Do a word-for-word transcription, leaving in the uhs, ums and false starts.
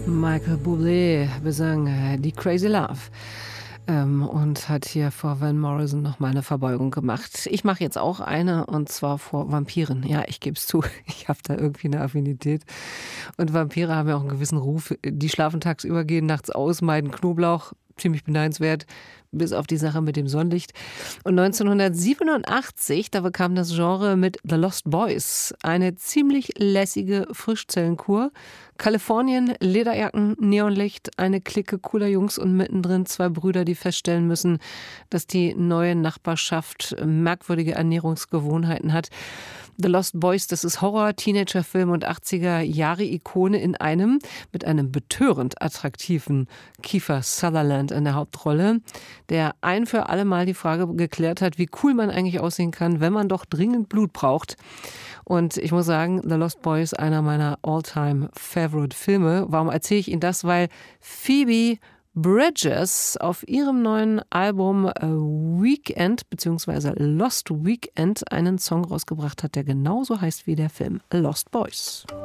Michael Bublé besang die Crazy Love ähm, und hat hier vor Van Morrison noch mal eine Verbeugung gemacht. Ich mache jetzt auch eine, und zwar vor Vampiren. Ja, ich gebe es zu, ich habe da irgendwie eine Affinität. Und Vampire haben ja auch einen gewissen Ruf. Die schlafen tagsüber, gehen nachts aus, meiden Knoblauch. Ziemlich beneidenswert, bis auf die Sache mit dem Sonnenlicht. Und neunzehnhundertsiebenundachtzig, da bekam das Genre mit The Lost Boys eine ziemlich lässige Frischzellenkur. Kalifornien, Lederjacken, Neonlicht, eine Clique cooler Jungs und mittendrin zwei Brüder, die feststellen müssen, dass die neue Nachbarschaft merkwürdige Ernährungsgewohnheiten hat. The Lost Boys, das ist Horror, Teenagerfilm und achtziger-Jahre-Ikone in einem, mit einem betörend attraktiven Kiefer Sutherland in der Hauptrolle, der ein für alle Mal die Frage geklärt hat, wie cool man eigentlich aussehen kann, wenn man doch dringend Blut braucht. Und ich muss sagen, The Lost Boys, einer meiner All-Time-Favorite-Filme. Warum erzähle ich Ihnen das? Weil Phoebe Bridgers auf ihrem neuen Album Weekend bzw. Lost Weekend einen Song rausgebracht hat, der genauso heißt wie der Film Lost Boys.